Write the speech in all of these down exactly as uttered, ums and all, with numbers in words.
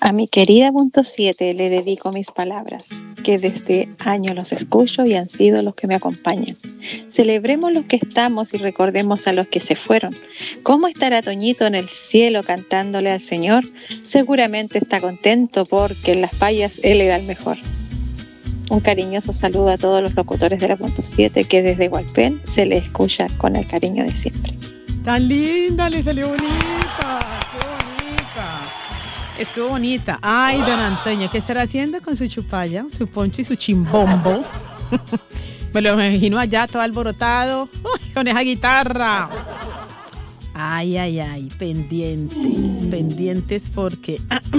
A mi querida punto siete le dedico mis palabras, que desde años los escucho y han sido los que me acompañan. Celebremos los que estamos y recordemos a los que se fueron. ¿Cómo estará Toñito en el cielo cantándole al Señor? Seguramente está contento porque en las fallas él era el mejor. Un cariñoso saludo a todos los locutores de la punto siete que desde Hualpén se le escucha con el cariño de siempre. Tan linda, le salió bonita, qué bonita. Estuvo bonita. Ay, don Antonio, ¿qué estará haciendo con su chupalla, su poncho y su chimbombo? Me lo imagino allá todo alborotado, uy, con esa guitarra. Ay, ay, ay, pendientes, pendientes porque...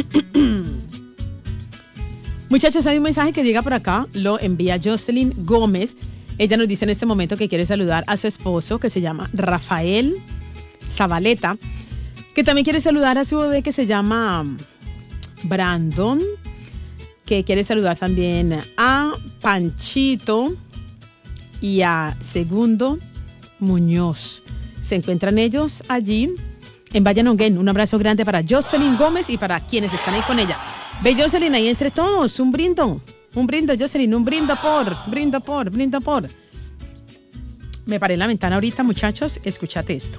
Muchachos, hay un mensaje que llega por acá, lo envía Jocelyn Gómez. Ella nos dice en este momento que quiere saludar a su esposo, que se llama Rafael Zabaleta, que también quiere saludar a su bebé, que se llama Brandon, que quiere saludar también a Panchito y a Segundo Muñoz. Se encuentran ellos allí en Valle Nonguén. Un abrazo grande para Jocelyn Gómez y para quienes están ahí con ella. Ve, Jocelyn, ahí entre todos, un brindo, un brindo, Jocelyn, un brindo por, brindo por, brindo por. Me paré en la ventana ahorita, muchachos, escúchate esto.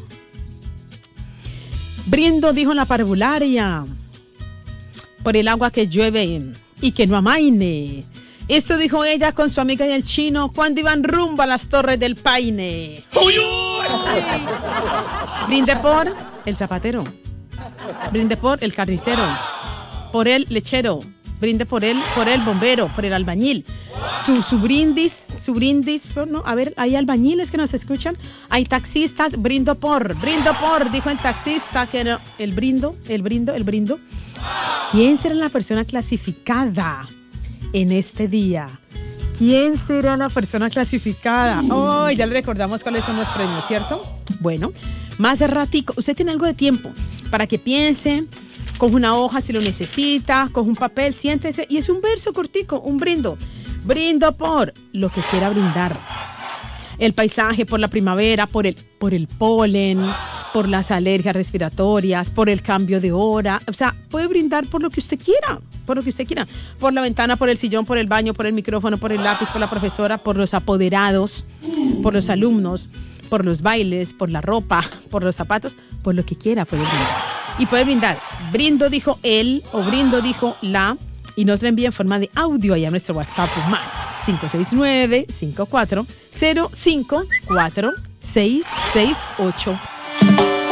Brindo, dijo la parvularia, por el agua que llueve y que no amaine. Esto dijo ella con su amiga y el chino cuando iban rumbo a las Torres del Paine. ¡Uy, uy! Brinde por el zapatero, brinde por el carnicero, por el lechero, brinde por él, por el bombero, por el albañil. Su, su brindis, su brindis, ¿no? A ver, hay albañiles que nos escuchan, hay taxistas, brindo por, brindo por, dijo el taxista que no, el brindo, el brindo, el brindo. ¿Quién será la persona clasificada en este día? ¿Quién será la persona clasificada? Oh, ya le recordamos cuáles son los premios, ¿cierto? Bueno, más de ratico, usted tiene algo de tiempo para que piense. Coge una hoja si lo necesita, coge un papel, siéntese y es un verso cortico, un brindo. Brindo por lo que quiera brindar. El paisaje, por la primavera, por el, por el polen, por las alergias respiratorias, por el cambio de hora. O sea, puede brindar por lo que usted quiera, por lo que usted quiera. Por la ventana, por el sillón, por el baño, por el micrófono, por el lápiz, por la profesora, por los apoderados, por los alumnos, por los bailes, por la ropa, por los zapatos, por lo que quiera puede brindar. Y puede brindar, brindo dijo él o brindo dijo la, y nos la envía en forma de audio allá a nuestro WhatsApp más cinco seis nueve, cinco cuatro cero, cinco cuatro seis seis ocho.